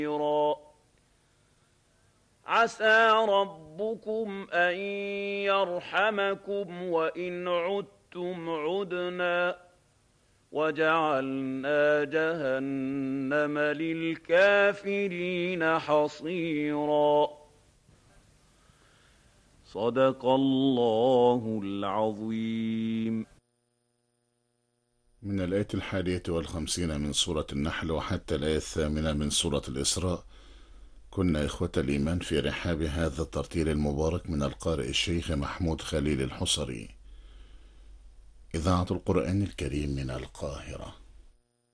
عسى ربكم أن يرحمكم وإن عدتم عدنا وجعلنا جهنم للكافرين حصيرا. صدق الله العظيم. من الآية 51 من سورة النحل وحتى الآية 8 من سورة الإسراء. كنا إخوة الإيمان في رحاب هذا الترتيل المبارك من القارئ الشيخ محمود خليل الحصري، إذاعة القرآن الكريم من القاهرة.